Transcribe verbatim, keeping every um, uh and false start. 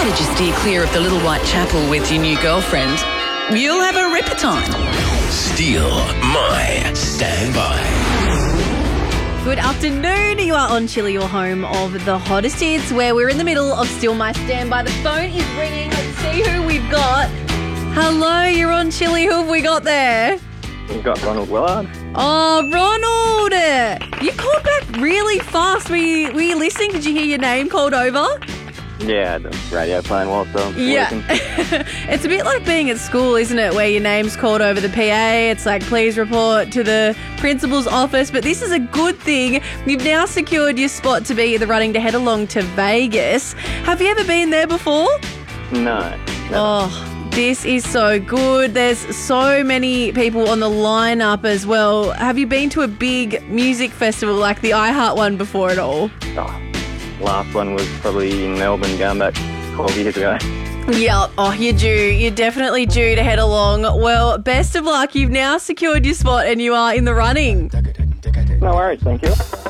provided you steer clear of the little white chapel with your new girlfriend, you'll have a ripper time. Steal My Standby. Good afternoon. You are on Chili, your home of the hottest hits, where we're in the middle of Still My Standby. The phone is ringing. Let's see who we've got. Hello, you're on Chili. Who have we got there? We've got Ronald Willard. Oh, Ronald! You called back really fast. Were you, were you listening? Did you hear your name called over? Yeah, the radio playing whilst I was Yeah. working. It's a bit like being at school, isn't it, where your name's called over the P A. It's like, please report to the principal's office. But this is a good thing. You've now secured your spot to be the running to head along to Vegas. Have you ever been there before? No. no. Oh, this is so good. There's so many people on the lineup as well. Have you been to a big music festival like the iHeart one before at all? Oh, last one was probably in Melbourne, going back twelve years ago. Yeah, oh, you're due. You're definitely due to head along. Well, best of luck. You've now secured your spot and you are in the running. No worries, thank you.